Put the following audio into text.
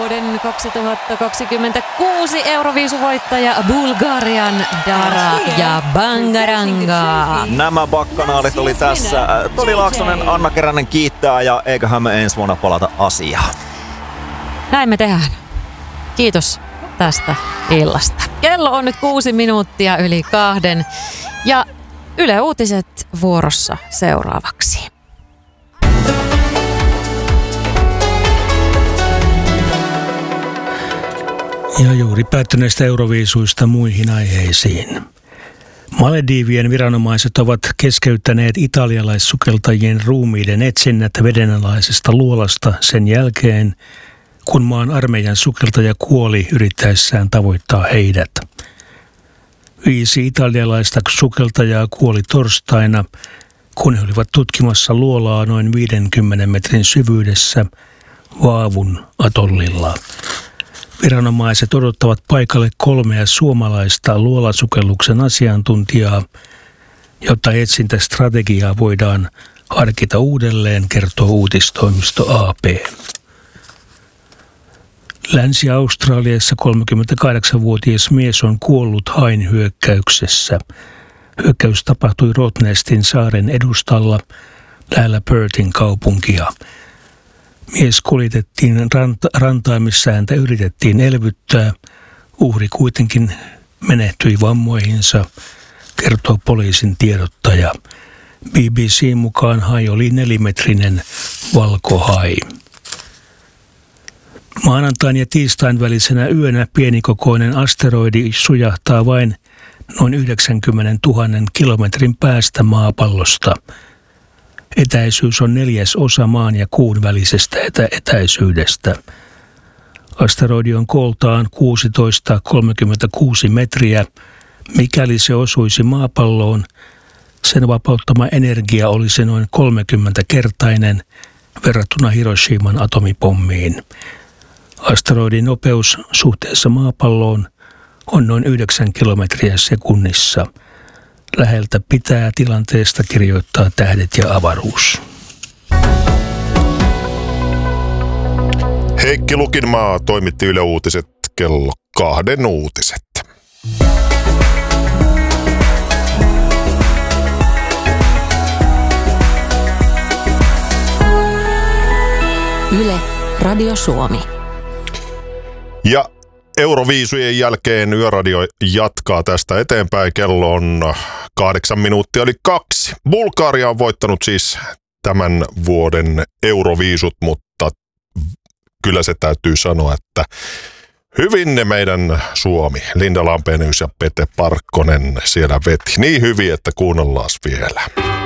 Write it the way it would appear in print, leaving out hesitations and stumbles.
vuoden 2026 Euroviisuvoittaja Bulgarian Dara ja Bangaranga. Nämä bakkanaalit oli tässä. Toni Laaksonen, Anna Keränen kiittää ja eiköhän me ensi vuonna palata asiaan. Näin me tehdään. Kiitos tästä illasta. Kello on nyt 6 minuuttia yli 2 ja Yle Uutiset vuorossa seuraavaksi. Ja juuri päättyneistä euroviisuista muihin aiheisiin. Maledivien viranomaiset ovat keskeyttäneet italialaissukeltajien ruumiiden etsinnät vedenalaisesta luolasta sen jälkeen, kun maan armeijan sukeltaja kuoli yrittäessään tavoittaa heidät. 5 italialaista sukeltajaa kuoli torstaina, kun he olivat tutkimassa luolaa noin 50 metrin syvyydessä Vaavun atollilla. Viranomaiset odottavat paikalle 3 suomalaista luolasukelluksen asiantuntijaa, jotta etsintästrategiaa voidaan harkita uudelleen, kertoo uutistoimisto AP. Länsi-Australiassa 38-vuotias mies on kuollut hain hyökkäyksessä. Hyökkäys tapahtui Rottnestin saaren edustalla lähellä Perthin kaupunkia. Mies kuljetettiin rantaan, missä häntä yritettiin elvyttää. Uhri kuitenkin menehtyi vammoihinsa, kertoo poliisin tiedottaja. BBC mukaan hai oli 4-metrinen valkohai. Maanantain ja tiistain välisenä yönä pienikokoinen asteroidi sujahtaa vain noin 90 000 kilometrin päästä maapallosta. Etäisyys on 1/4 maan ja kuun välisestä etäisyydestä. Asteroidi on kooltaan 16,36 metriä. Mikäli se osuisi maapalloon, sen vapauttama energia olisi noin 30-kertainen verrattuna Hiroshiman atomipommiin. Asteroidin nopeus suhteessa maapalloon on noin 9 kilometriä sekunnissa. Läheltä pitää tilanteesta kirjoittaa Tähdet ja avaruus. Heikki Lukinmaa toimitti Yle Uutiset kello 2 uutiset. Yle Radio Suomi. Ja Euroviisujen jälkeen Yöradio jatkaa tästä eteenpäin. Kello on 8 minuuttia eli 2. Bulgaria on voittanut siis tämän vuoden Euroviisut, mutta kyllä se täytyy sanoa, että hyvin ne meidän Suomi, Linda Lampenius ja Pete Parkkonen siellä veti. Niin hyvin, että kuunnellaan vielä.